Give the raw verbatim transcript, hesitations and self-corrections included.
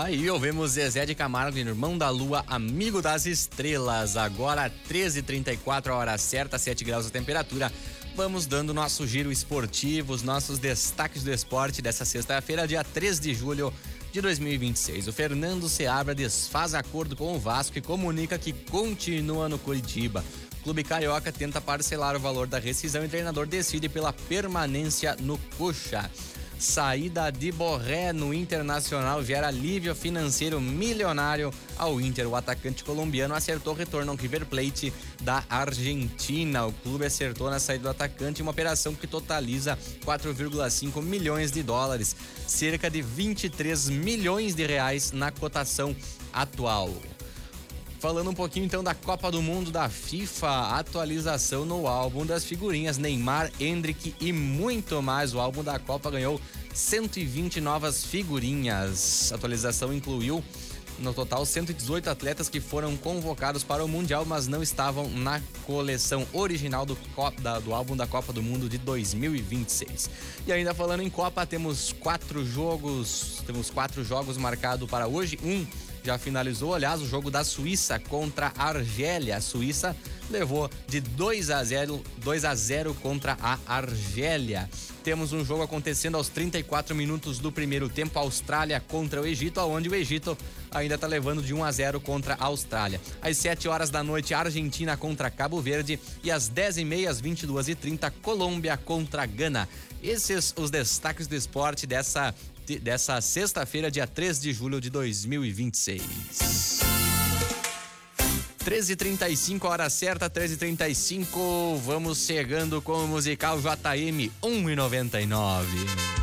Aí ouvimos Zezé de Camargo, Irmão da Lua, Amigo das Estrelas. Agora treze e trinta e quatro, a hora certa, sete graus a temperatura. Vamos dando nosso giro esportivo, os nossos destaques do esporte dessa sexta-feira, dia três de julho de dois mil e vinte e seis. O Fernando Seabra desfaz acordo com o Vasco e comunica que continua no Curitiba. O Clube Carioca tenta parcelar o valor da rescisão e o treinador decide pela permanência no Coxa. Saída de Borré no Internacional gera alívio financeiro milionário ao Inter. O atacante colombiano acertou o retorno ao River Plate da Argentina. O clube acertou na saída do atacante, uma operação que totaliza quatro vírgula cinco milhões de dólares, cerca de vinte e três milhões de reais na cotação atual. Falando um pouquinho então da Copa do Mundo da FIFA, atualização no álbum das figurinhas Neymar, Endrick e muito mais. O álbum da Copa ganhou cento e vinte novas figurinhas. A atualização incluiu no total cento e dezoito atletas que foram convocados para o Mundial, mas não estavam na coleção original do, da, do álbum da Copa do Mundo de dois mil e vinte e seis. E ainda falando em Copa, temos quatro jogos, temos quatro jogos marcados para hoje. Um já finalizou, aliás, o jogo da Suíça contra a Argélia. A Suíça levou de dois a zero contra a Argélia. Temos um jogo acontecendo aos trinta e quatro minutos do primeiro tempo, Austrália contra o Egito, onde o Egito ainda está levando de um a zero contra a Austrália. Às sete horas da noite, Argentina contra Cabo Verde, e às dez e meia, às vinte e duas e trinta, Colômbia contra Gana. Esses os destaques do esporte dessa dessa sexta-feira, dia três de julho de dois mil e vinte e seis. treze e trinta e cinco, hora certa, treze e trinta e cinco. Vamos chegando com o musical J M um e noventa e nove.